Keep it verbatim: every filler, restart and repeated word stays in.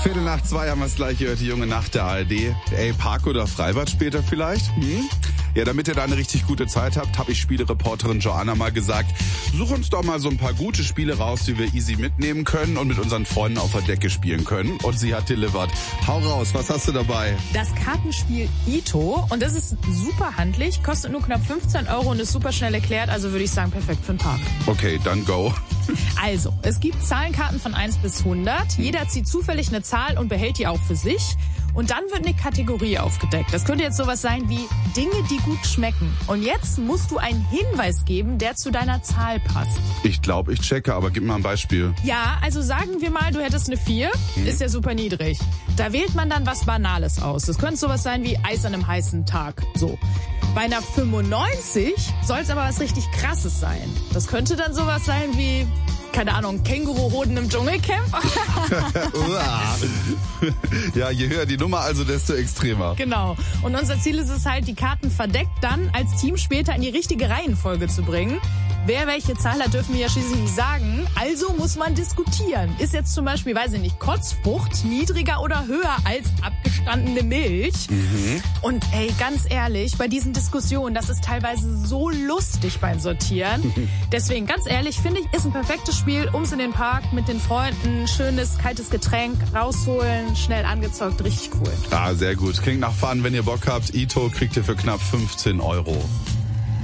Viertel nach zwei haben wir es gleich gehört, die junge Nacht der A R D. Ey, Park oder Freibad später vielleicht? Hm? Ja, damit ihr da eine richtig gute Zeit habt, habe ich Spielereporterin Joanna mal gesagt, such uns doch mal so ein paar gute Spiele raus, die wir easy mitnehmen können und mit unseren Freunden auf der Decke spielen können. Und sie hat delivered. Hau raus, was hast du dabei? Das Kartenspiel Ito. Und das ist super handlich, kostet nur knapp fünfzehn Euro und ist super schnell erklärt. Also würde ich sagen, perfekt für den Park. Okay, dann go. Also, es gibt Zahlenkarten von eins bis hundert. Jeder zieht zufällig eine Zahl und behält die auch für sich. Und dann wird eine Kategorie aufgedeckt. Das könnte jetzt sowas sein wie Dinge, die gut schmecken. Und jetzt musst du einen Hinweis geben, der zu deiner Zahl passt. Ich glaube, ich checke, aber gib mal ein Beispiel. Ja, also sagen wir mal, du hättest eine vier, hm. ist ja super niedrig. Da wählt man dann was Banales aus. Das könnte sowas sein wie Eis an einem heißen Tag. So. Bei einer fünfundneunzig soll es aber was richtig Krasses sein. Das könnte dann sowas sein wie, keine Ahnung, Känguruhoden im Dschungelcamp. Ja, je höher die Nummer, also desto extremer. Genau. Und unser Ziel ist es halt, die Karten verdeckt dann als Team später in die richtige Reihenfolge zu bringen. Wer welche Zahl hat, dürfen wir ja schließlich nicht sagen. Also muss man diskutieren. Ist jetzt zum Beispiel, weiß ich nicht, Kotzfrucht niedriger oder höher als abgestandene Milch? Mhm. Und ey, ganz ehrlich, bei diesen Diskussionen, das ist teilweise so lustig beim Sortieren. Deswegen, ganz ehrlich, finde ich, ist ein perfektes Spiel, ums in den Park mit den Freunden, schönes, kaltes Getränk rausholen, schnell angezockt, richtig cool. Ah, sehr gut. Klingt nach Fun. Wenn ihr Bock habt, Ito kriegt ihr für knapp fünfzehn Euro.